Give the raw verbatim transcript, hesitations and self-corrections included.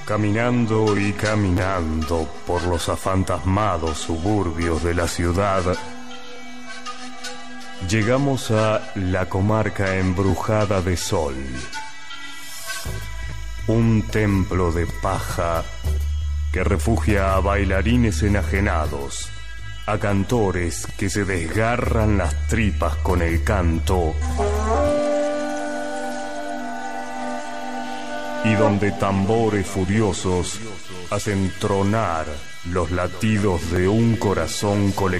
Caminando y caminando por los afantasmados suburbios de la ciudad, llegamos a la comarca embrujada de Sol. Un templo de paja que refugia a bailarines enajenados, a cantores que se desgarran las tripas con el canto, y donde tambores furiosos hacen tronar los latidos de un corazón colectivo.